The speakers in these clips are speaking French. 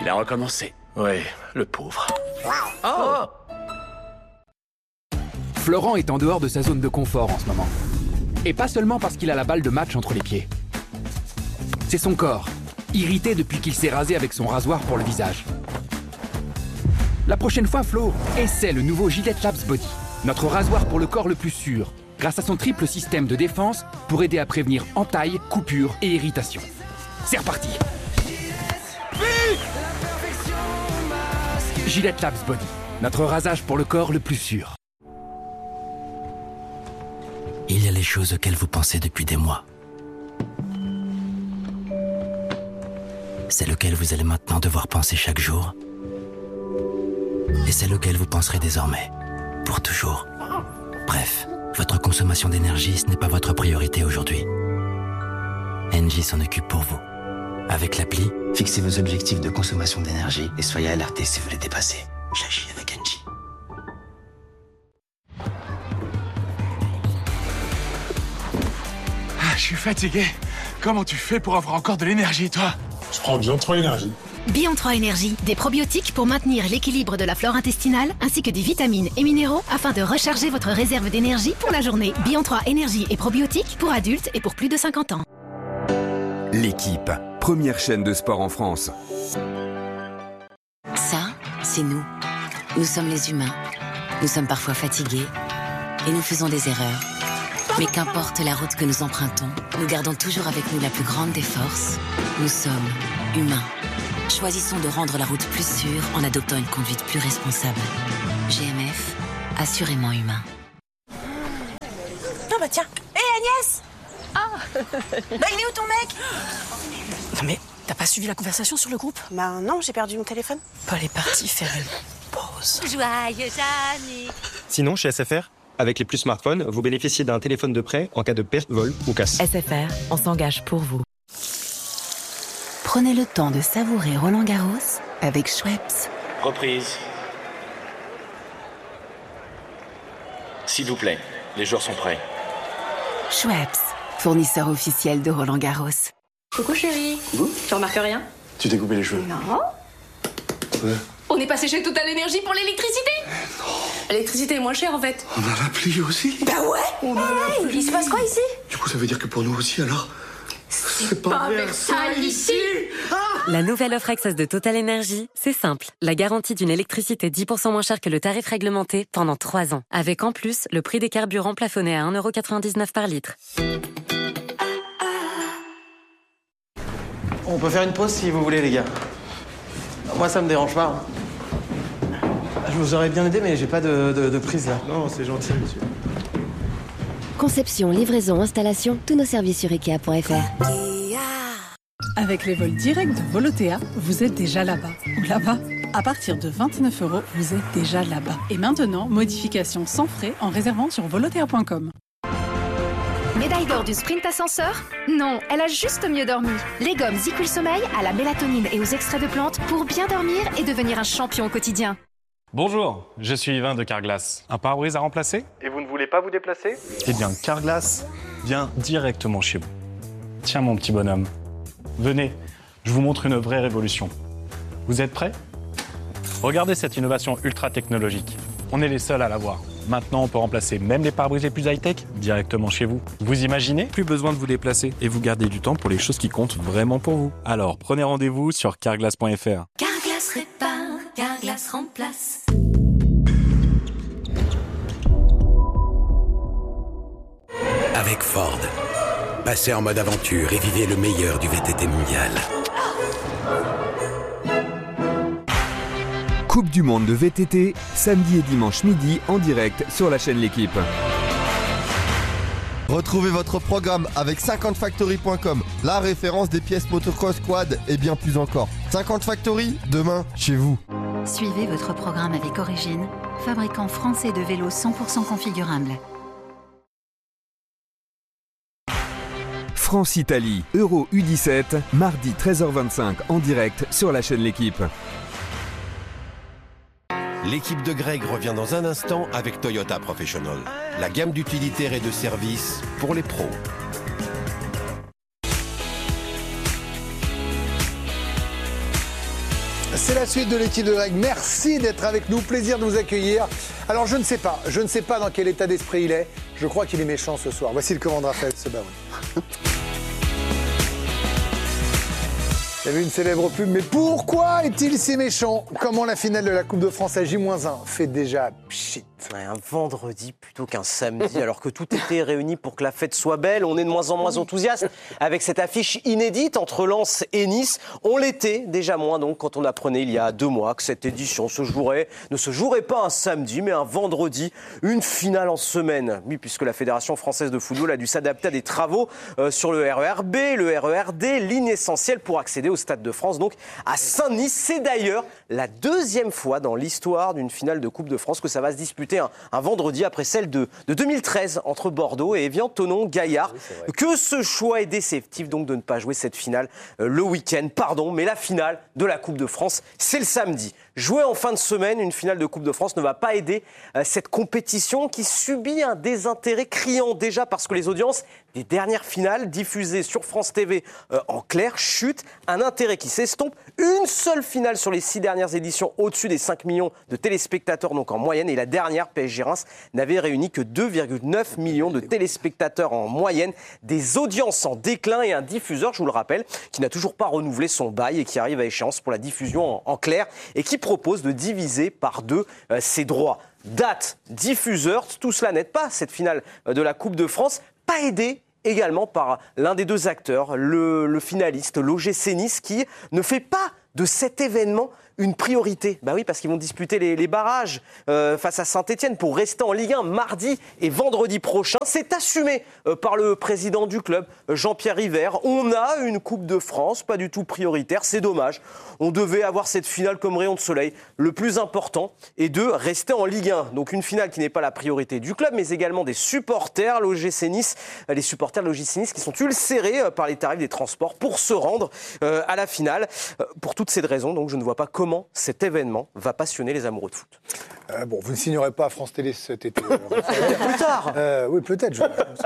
Il a recommencé. Ouais, le pauvre. Oh. Florent est en dehors de sa zone de confort en ce moment. Et pas seulement parce qu'il a la balle de match entre les pieds. C'est son corps, irrité depuis qu'il s'est rasé avec son rasoir pour le visage. La prochaine fois, Flo, essaie le nouveau Gillette Labs Body. Notre rasoir pour le corps le plus sûr, grâce à son triple système de défense pour aider à prévenir entailles, coupures et irritations. C'est reparti. Gillette Labs Body, notre rasage pour le corps le plus sûr. Il y a les choses auxquelles vous pensez depuis des mois. Celles auxquelles vous allez maintenant devoir penser chaque jour. Et celles auxquelles vous penserez désormais, pour toujours. Bref, votre consommation d'énergie, ce n'est pas votre priorité aujourd'hui. Engie s'en occupe pour vous. Avec l'appli, fixez vos objectifs de consommation d'énergie et soyez alertés si vous les dépassez. J'agis avec Engie. Je suis fatigué. Comment tu fais pour avoir encore de l'énergie, toi? Je prends Bion 3 Énergie. Bion 3 Énergie, des probiotiques pour maintenir l'équilibre de la flore intestinale, ainsi que des vitamines et minéraux afin de recharger votre réserve d'énergie pour la journée. Bion 3 Énergie et probiotiques pour adultes et pour plus de 50 ans. L'équipe, première chaîne de sport en France. Ça, c'est nous. Nous sommes les humains. Nous sommes parfois fatigués et nous faisons des erreurs. Mais qu'importe la route que nous empruntons, nous gardons toujours avec nous la plus grande des forces. Nous sommes humains. Choisissons de rendre la route plus sûre en adoptant une conduite plus responsable. GMF, assurément humain. Ah bah tiens. Hé Agnès. Bah il est où ton mec? Non mais, t'as pas suivi la conversation sur le groupe? Bah non, j'ai perdu mon téléphone. Paul est parti faire une pause. Joyeux anniversaire. Sinon, chez SFR, avec les plus smartphones, vous bénéficiez d'un téléphone de prêt en cas de perte, vol ou casse. SFR, on s'engage pour vous. Prenez le temps de savourer Roland-Garros avec Schweppes. Reprise. S'il vous plaît, les joueurs sont prêts. Schweppes, fournisseur officiel de Roland-Garros. Coucou chérie. Coucou. Tu remarques rien? Tu t'es coupé les cheveux? Non. Ouais. On est passé chez Total Énergie pour l'électricité. L'électricité est moins chère en fait. On a l'appli aussi? Bah ouais. On a l'appli. Il se passe quoi ici? Du coup, ça veut dire que pour nous aussi, alors? C'est pas Versailles ici. La nouvelle offre Access de Total Énergie, c'est simple. La garantie d'une électricité 10% moins chère que le tarif réglementé pendant 3 ans. Avec en plus, le prix des carburants plafonné à 1,99€ par litre. On peut faire une pause si vous voulez, les gars. Moi, ça me dérange pas. Je vous aurais bien aidé, mais j'ai pas de prise là. Non, c'est gentil, monsieur. Conception, livraison, installation, tous nos services sur Ikea.fr. Avec les vols directs de Volotea, vous êtes déjà là-bas. Ou là-bas. À partir de 29€, vous êtes déjà là-bas. Et maintenant, modification sans frais en réservant sur volotea.com. Médaille d'or du sprint ascenseur? Non, elle a juste mieux dormi. Les gommes Zicul Sommeil à la mélatonine et aux extraits de plantes pour bien dormir et devenir un champion au quotidien. Bonjour, je suis Yvain de Carglass. Un pare-brise à remplacer? Et vous ne voulez pas vous déplacer? Eh bien, Carglass vient directement chez vous. Tiens, mon petit bonhomme. Venez, je vous montre une vraie révolution. Vous êtes prêts? Regardez cette innovation ultra technologique. On est les seuls à l'avoir. Maintenant, on peut remplacer même les pare-brises les plus high-tech directement chez vous. Vous imaginez? Plus besoin de vous déplacer et vous gardez du temps pour les choses qui comptent vraiment pour vous. Alors, prenez rendez-vous sur carglass.fr. Carglass répare, Carglass remplace. Avec Ford, passez en mode aventure et vivez le meilleur du VTT mondial. Coupe du monde de VTT, samedi et dimanche midi en direct sur la chaîne L'Équipe. Retrouvez votre programme avec 50factory.com, la référence des pièces motocross, quad et bien plus encore. 50 Factory, demain, chez vous. Suivez votre programme avec Origine, fabricant français de vélos 100% configurables. France-Italie, Euro U17, mardi 13h25 en direct sur la chaîne L'Équipe. L'équipe de Greg revient dans un instant avec Toyota Professional. La gamme d'utilitaires et de services pour les pros. C'est la suite de l'équipe de Greg. Merci d'être avec nous. Plaisir de vous accueillir. Alors, je ne sais pas dans quel état d'esprit il est. Je crois qu'il est méchant ce soir. Voici le commande Raphaël Sebaoun. Il y avait une célèbre pub, mais pourquoi est-il si méchant? Comment la finale de la Coupe de France à J-1 fait déjà pchit? Un vendredi plutôt qu'un samedi, alors que tout était réuni pour que la fête soit belle. On est de moins en moins enthousiaste avec cette affiche inédite entre Lens et Nice. On l'était déjà moins donc quand on apprenait il y a 2 mois que cette édition ne se jouerait pas un samedi mais un vendredi. Une finale en semaine. Oui, puisque la Fédération française de football a dû s'adapter à des travaux sur le RER-B, le RER-D, ligne essentielle pour accéder au Stade de France, donc à Saint-Denis. C'est d'ailleurs la 2e fois dans l'histoire d'une finale de Coupe de France que ça va se disputer un vendredi après celle de 2013 entre Bordeaux et Évian, Thonon, Gaillard. Oui, que ce choix est déceptif donc de ne pas jouer cette finale le week-end. Pardon, mais la finale de la Coupe de France, c'est le samedi. Jouer en fin de semaine, une finale de Coupe de France ne va pas aider cette compétition qui subit un désintérêt criant déjà parce que les audiences des dernières finales diffusées sur France TV en clair chutent. Un intérêt qui s'estompe. Une seule finale sur les 6 dernières éditions au-dessus des 5 millions de téléspectateurs donc en moyenne. Et la dernière, PSG-Reims, n'avait réuni que 2,9 millions de téléspectateurs en moyenne. Des audiences en déclin et un diffuseur, je vous le rappelle, qui n'a toujours pas renouvelé son bail et qui arrive à échéance pour la diffusion en clair et qui propose de diviser par 2 ses droits. Date, diffuseur, tout cela n'aide pas cette finale de la Coupe de France. Pas aidé également par l'un des 2 acteurs, le finaliste, l'OGC Nice, qui ne fait pas de cet événement une priorité. Bah oui, parce qu'ils vont disputer les barrages face à Saint-Etienne pour rester en Ligue 1 mardi et vendredi prochain. C'est assumé par le président du club, Jean-Pierre River. On a une Coupe de France, pas du tout prioritaire, c'est dommage. On devait avoir cette finale comme rayon de soleil. Le plus important est de rester en Ligue 1. Donc une finale qui n'est pas la priorité du club, mais également des supporters, l'OGC Nice, les supporters de l'OGC Nice qui sont ulcérés par les tarifs des transports pour se rendre à la finale. Pour toutes ces raisons, donc je ne vois pas comment cet événement va passionner les amoureux de foot. Bon, vous ne signerez pas à France Télé cet été. Plus tard. Oui, peut-être.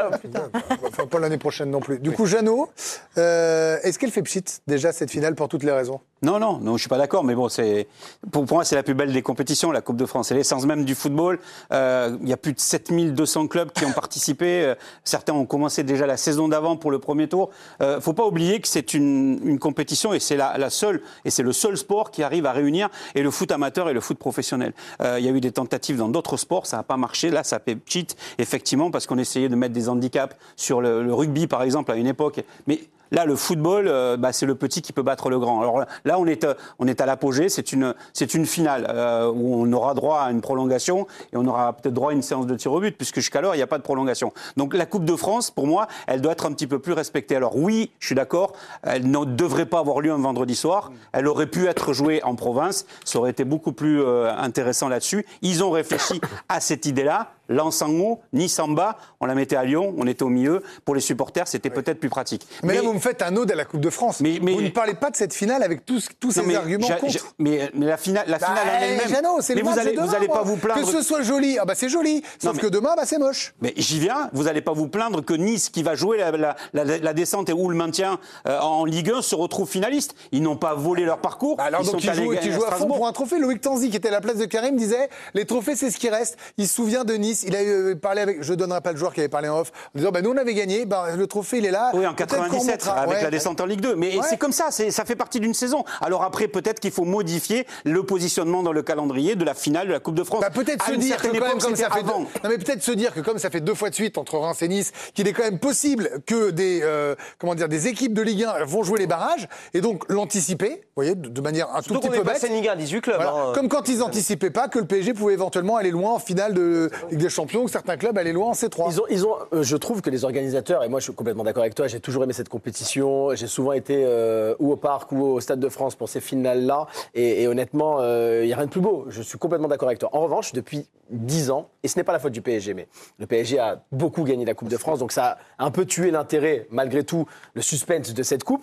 Enfin, pas l'année prochaine non plus. Du coup, Jeannot, est-ce qu'elle fait pchit déjà cette finale pour toutes les raisons? Non, je suis pas d'accord, mais bon, pour moi, c'est la plus belle des compétitions, la Coupe de France. C'est l'essence même du football. Il y a plus de 7200 clubs qui ont participé. Certains ont commencé déjà la saison d'avant pour le premier tour. Faut pas oublier que c'est une compétition et c'est la seule, et c'est le seul sport qui arrive à réunir et le foot amateur et le foot professionnel. Il y a eu des tentatives dans d'autres sports, ça n'a pas marché. Là, ça fait cheat, effectivement, parce qu'on essayait de mettre des handicaps sur le rugby, par exemple, à une époque. Mais là, le football, c'est le petit qui peut battre le grand. Alors là, on est à l'apogée. C'est une finale où on aura droit à une prolongation et on aura peut-être droit à une séance de tir au but, puisque jusqu'à l'heure, il n'y a pas de prolongation. Donc la Coupe de France, pour moi, elle doit être un petit peu plus respectée. Alors oui, je suis d'accord, elle ne devrait pas avoir lieu un vendredi soir. Elle aurait pu être jouée en province. Ça aurait été beaucoup plus intéressant là-dessus. Ils ont réfléchi à cette idée-là. Lens en haut, Nice en bas, on la mettait à Lyon, on était au milieu. Pour les supporters, c'était peut-être plus pratique. Mais là, vous me faites un ode à la Coupe de France. Mais vous ne parlez pas de cette finale avec tous ces arguments contre. Mais la finale en elle-même. Jeannot, c'est le match de demain. Vous n'allez pas vous plaindre. Que ce soit joli, c'est joli. Sauf que demain, c'est moche. Mais j'y viens. Vous n'allez pas vous plaindre que Nice, qui va jouer la descente ou le maintien en Ligue 1, se retrouve finaliste. Ils n'ont pas volé leur parcours. Alors donc ils jouent à fond pour un trophée. Loïc Tanzi, qui était à la place de Karim, disait les trophées, c'est ce qui reste. Il se souvient de Nice. Il a parlé avec, je ne donnerai pas le joueur qui avait parlé en off, en disant nous on avait gagné, le trophée il est là. Oui, en 97 avec la descente en Ligue 2. Mais c'est comme ça, ça fait partie d'une saison. Alors après, peut-être qu'il faut modifier le positionnement dans le calendrier de la finale de la Coupe de France. Peut-être se dire que peut-être se dire que comme ça fait 2 fois de suite entre Reims et Nice, qu'il est quand même possible que des équipes de Ligue 1 vont jouer les barrages et donc l'anticiper, vous voyez, de manière un tout petit peu bête. C'est Ligue 1, 18 clubs. Voilà. Comme quand ils anticipaient pas que le PSG pouvait éventuellement aller loin en finale de Ligue des Champions, que certains clubs allaient loin en C3. Je trouve que les organisateurs, et moi je suis complètement d'accord avec toi, j'ai toujours aimé cette compétition, j'ai souvent été ou au Parc ou au Stade de France pour ces finales-là, et honnêtement, il n'y a rien de plus beau, je suis complètement d'accord avec toi. En revanche, depuis 10 ans, et ce n'est pas la faute du PSG, mais le PSG a beaucoup gagné la Coupe de France, donc ça a un peu tué l'intérêt, malgré tout, le suspense de cette coupe.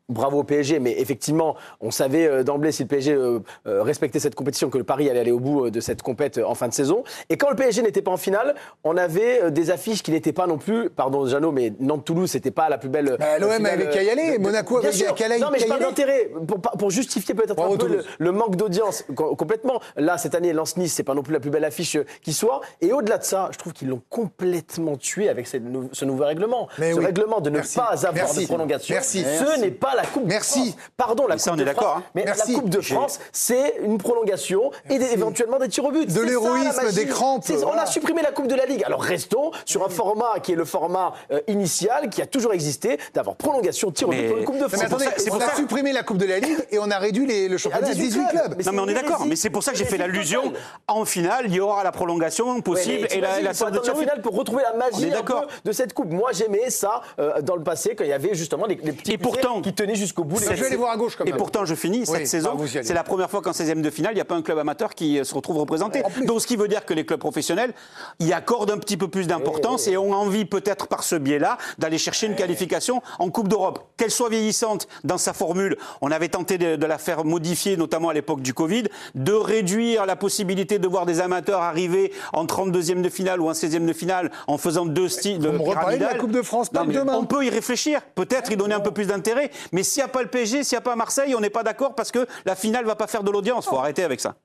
bravo au PSG, mais effectivement, on savait d'emblée si le PSG respectait cette compétition, que le Paris allait aller au bout de cette compète en fin de saison. Et quand le PSG n'était pas en finale, on avait des affiches qui n'étaient pas non plus, pardon Jeannot, mais Nantes-Toulouse, c'était pas la plus belle. L'OM avait qu'à y aller, Monaco avait qu'à y aller. Non, mais je parle d'intérêt, pour justifier peut-être un peu le manque d'audience, complètement. Là, cette année, Lens-Nice, c'est pas non plus la plus belle affiche qui soit. Et au-delà de ça, je trouve qu'ils l'ont complètement tué avec ce nouveau règlement. Règlement de ne pas avoir de prolongation. Ce n'est pas la Coupe de France. Pardon, la Coupe de France. Mais la Coupe de France, c'est une prolongation et éventuellement des tirs au but. De l'héroïsme, des crampes. On a supprimé la Coupe de la Ligue. Alors restons sur un format qui est le format initial, qui a toujours existé, d'avoir prolongation, tir au but pour une Coupe de France. Mais attendez, on a supprimé la Coupe de la Ligue et on a réduit le championnat à 18 clubs. Non, mais on est d'accord. Mais c'est pour ça que j'ai fait l'allusion. En finale, il y aura la prolongation possible et la séance de tir au but. Pour retrouver la magie de cette Coupe. Moi, j'aimais ça dans le passé, quand il y avait justement les petits qui tenaient jusqu'au bout. Je vais les voir à gauche quand même. Et pourtant, je finis cette saison. C'est la première fois qu'en 16e de finale, il n'y a pas un club amateur qui se retrouve représenté. Donc, ce qui veut dire que les clubs professionnels y accordent un petit peu plus d'importance et ont envie, peut-être par ce biais-là, d'aller chercher une qualification en Coupe d'Europe. Qu'elle soit vieillissante dans sa formule, on avait tenté de la faire modifier, notamment à l'époque du Covid, de réduire la possibilité de voir des amateurs arriver en 32e de finale ou en 16e de finale en faisant deux styles pyramidales. De la Coupe de France, pas demain. On peut y réfléchir, peut-être y donner un peu plus d'intérêt, mais s'il n'y a pas le PSG, s'il n'y a pas Marseille, on n'est pas d'accord parce que la finale ne va pas faire de l'audience. Il faut arrêter avec ça.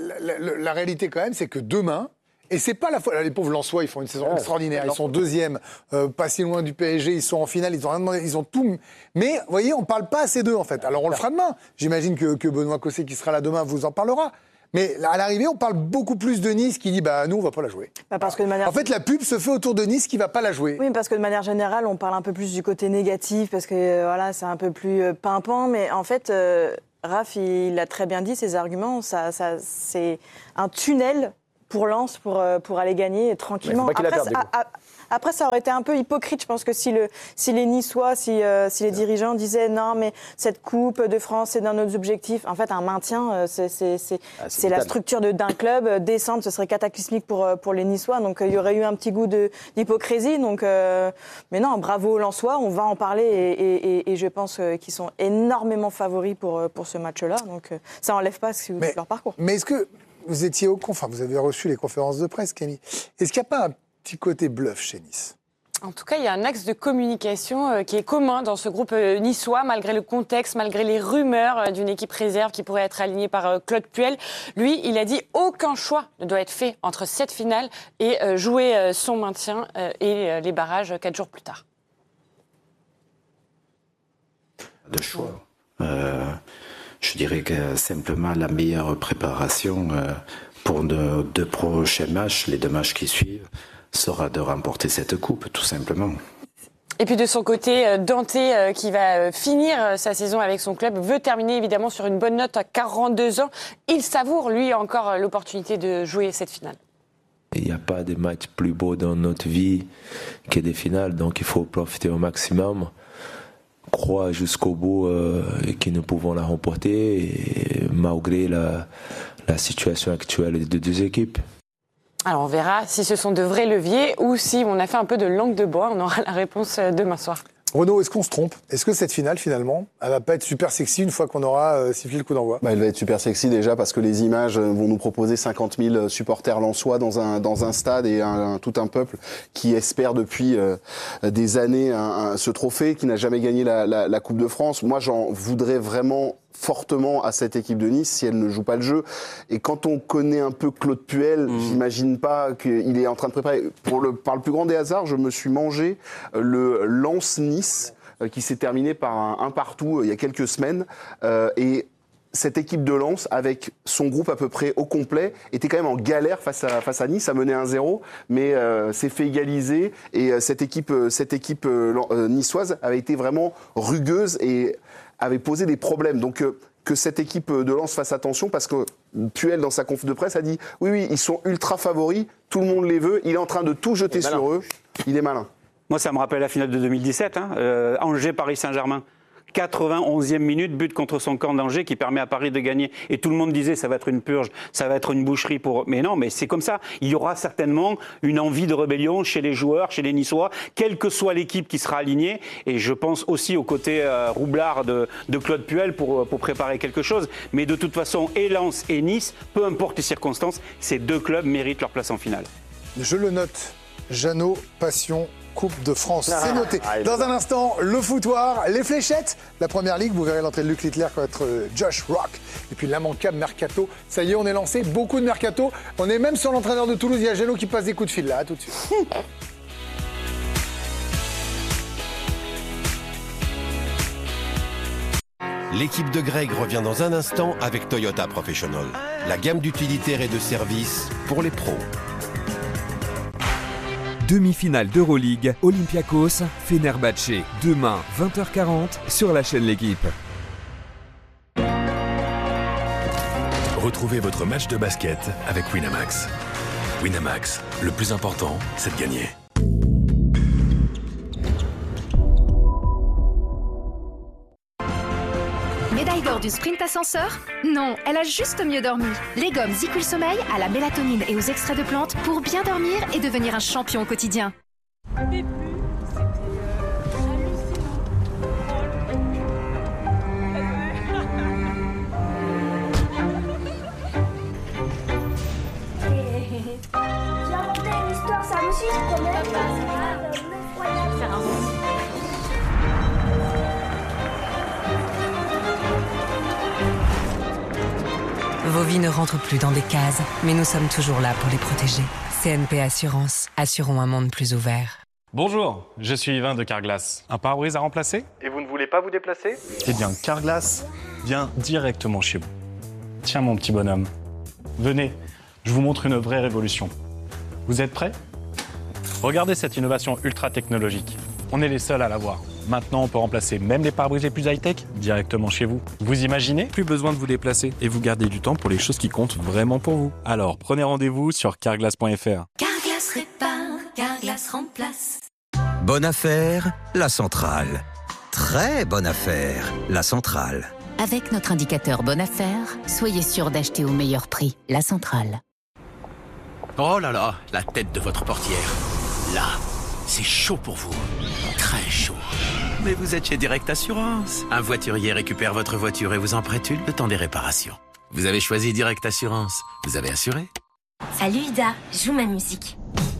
La réalité quand même, c'est que demain, et c'est pas la fois, les pauvres Lensois, ils font une saison extraordinaire, ils sont deuxièmes, pas si loin du PSG, ils sont en finale, ils ont tout. Mais, vous voyez, on parle pas assez d'eux en fait. Alors on le fera demain. J'imagine que Benoît Cosset, qui sera là demain, vous en parlera. Mais à l'arrivée, on parle beaucoup plus de Nice qui dit nous on va pas la jouer. Parce que en fait, la pub se fait autour de Nice qui va pas la jouer. Oui, parce que de manière générale, on parle un peu plus du côté négatif parce que voilà, c'est un peu plus pimpant. Mais en fait, Raph, il a très bien dit ses arguments. Ça c'est un tunnel pour Lens pour aller gagner tranquillement. Après, ça aurait été un peu hypocrite. Je pense que si les Niçois, si les dirigeants disaient non, mais cette Coupe de France, c'est dans nos objectifs. En fait, un maintien, c'est la structure d'un club. Descendre, ce serait cataclysmique pour les Niçois. Donc, il y aurait eu un petit goût d'hypocrisie. Donc, mais non, bravo aux Lensois. On va en parler et je pense qu'ils sont énormément favoris pour ce match-là. Donc, ça n'enlève pas leur parcours. Mais est-ce que vous étiez vous avez reçu les conférences de presse, Camille. Est-ce qu'il n'y a pas un petit côté bluff chez Nice? En tout cas, il y a un axe de communication qui est commun dans ce groupe niçois, malgré le contexte, malgré les rumeurs d'une équipe réserve qui pourrait être alignée par Claude Puel. Lui, il a dit aucun choix ne doit être fait entre cette finale et jouer son maintien et les barrages 4 jours plus tard. De choix. Je dirais que simplement la meilleure préparation pour nos 2 prochains matchs, les 2 matchs qui suivent, sera de remporter cette coupe, tout simplement. Et puis de son côté, Dante, qui va finir sa saison avec son club, veut terminer évidemment sur une bonne note à 42 ans. Il savoure, lui, encore l'opportunité de jouer cette finale. Il n'y a pas de match plus beau dans notre vie que des finales, donc il faut profiter au maximum. Croire jusqu'au bout que nous pouvons la remporter, et malgré la situation actuelle des 2 équipes. Alors on verra si ce sont de vrais leviers ou si on a fait un peu de langue de bois. On aura la réponse demain soir. Renaud, est-ce qu'on se trompe? Est-ce que cette finale, finalement, elle va pas être super sexy une fois qu'on aura sifflé le coup d'envoi? Elle va être super sexy déjà parce que les images vont nous proposer 50 000 supporters lensois dans un stade et tout un peuple qui espère depuis des années ce trophée, qui n'a jamais gagné la Coupe de France. Moi, j'en voudrais vraiment fortement à cette équipe de Nice si elle ne joue pas le jeu. Et quand on connaît un peu Claude Puel, j'imagine pas qu'il est en train de préparer. Par le plus grand des hasards, je me suis mangé le Lens-Nice qui s'est terminé par un partout il y a quelques semaines. Et cette équipe de Lens, avec son groupe à peu près au complet, était quand même en galère face à Nice, ça menait 1-0, mais s'est fait égaliser. Et cette équipe niçoise avait été vraiment rugueuse et avait posé des problèmes. Donc que cette équipe de Lens fasse attention, parce que Puel, dans sa conf de presse, a dit oui, ils sont ultra favoris, tout le monde les veut, il est en train de tout jeter sur eux, il est malin. Moi, ça me rappelle la finale de 2017, Angers-Paris Saint-Germain. 91e minute, but contre son camp d'Angers qui permet à Paris de gagner. Et tout le monde disait ça va être une purge, ça va être une boucherie pour... Mais non, mais c'est comme ça. Il y aura certainement une envie de rébellion chez les joueurs, chez les Niçois, quelle que soit l'équipe qui sera alignée. Et je pense aussi au côté roublard de Claude Puel pour préparer quelque chose. Mais de toute façon, et Lens et Nice, peu importe les circonstances, ces deux clubs méritent leur place en finale. Je le note. Jeannot, passion, Coupe de France. C'est noté. Dans un instant, le foutoir, les fléchettes. La première ligue, vous verrez l'entrée de Luc Littler contre Josh Rock. Et puis l'immanquable Mercato. Ça y est, on est lancé. Beaucoup de Mercato. On est même sur l'entraîneur de Toulouse. Il y a Jeannot qui passe des coups de fil là. À tout de suite. L'équipe de Greg revient dans un instant avec Toyota Professional. La gamme d'utilitaires et de services pour les pros. Demi-finale d'Euroleague, Olympiakos, Fenerbahçe. Demain, 20h40 sur la chaîne L'Équipe. Retrouvez votre match de basket avec Winamax. Winamax, le plus important, c'est de gagner. Médaille d'or du sprint ascenseur? Non, elle a juste mieux dormi. Les gommes Zicul Sommeil à la mélatonine et aux extraits de plantes pour bien dormir et devenir un champion au quotidien. J'ai inventé une histoire, ça aussi, je promets. Vos vies ne rentrent plus dans des cases, mais nous sommes toujours là pour les protéger. CNP Assurance, assurons un monde plus ouvert. Bonjour, je suis Yvain de Carglass. Un pare-brise à remplacer? Et vous ne voulez pas vous déplacer? Eh bien, Carglass vient directement chez vous. Tiens mon petit bonhomme, venez, je vous montre une vraie révolution. Vous êtes prêts? Regardez cette innovation ultra technologique. On est les seuls à l'avoir. Maintenant, on peut remplacer même les pare-brises les plus high-tech directement chez vous. Vous imaginez? Plus besoin de vous déplacer et vous gardez du temps pour les choses qui comptent vraiment pour vous. Alors, prenez rendez-vous sur carglass.fr. Carglass répare, Carglass remplace. Bonne affaire, la centrale. Très bonne affaire, la centrale. Avec notre indicateur Bonne Affaire, soyez sûr d'acheter au meilleur prix. La Centrale. Oh là là, la tête de votre portière. Là, c'est chaud pour vous. Très chaud. Mais vous êtes chez Direct Assurance. Un voiturier récupère votre voiture et vous en prête une le temps des réparations. Vous avez choisi Direct Assurance. Vous avez assuré? Salut Ida, joue ma musique.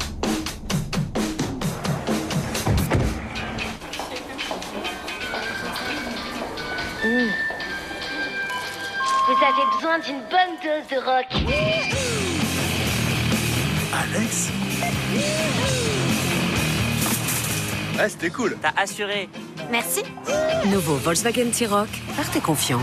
Vous avez besoin d'une bonne dose de rock. Alex? Ouais, c'était cool. T'as assuré. Merci. Nouveau Volkswagen T-Roc, partez confiant.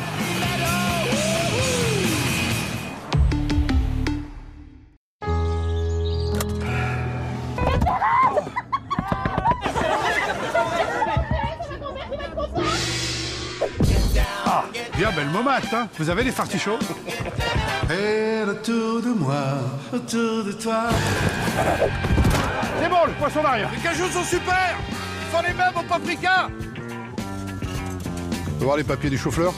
Ah, bien belle momate, hein. Vous avez des fartichauds? Et autour de moi, autour de toi. C'est bon, le poisson d'arrière. Les cajous sont super. Ils font les mêmes au paprika. On peut voir les papiers du chauffeur?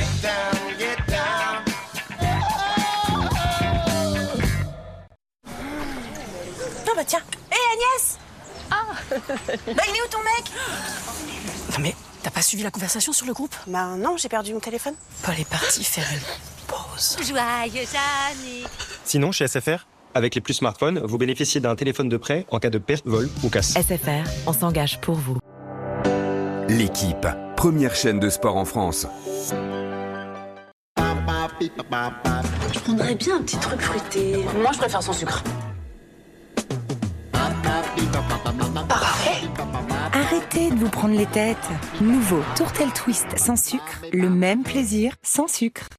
Ah bah tiens. Hé Agnès. Ah. Bah il est où ton mec? Non mais, t'as pas suivi la conversation sur le groupe? Bah non, j'ai perdu mon téléphone. Paul est parti faire une pause. Joyeux anniversaire. Sinon, chez SFR, avec les plus smartphones, vous bénéficiez d'un téléphone de prêt en cas de perte, vol ou casse. SFR, on s'engage pour vous. L'Équipe, première chaîne de sport en France. Je prendrais bien un petit truc fruité. Moi, je préfère sans sucre. Parfait. Arrêtez de vous prendre les têtes. Nouveau Tourtel Twist sans sucre, le même plaisir sans sucre.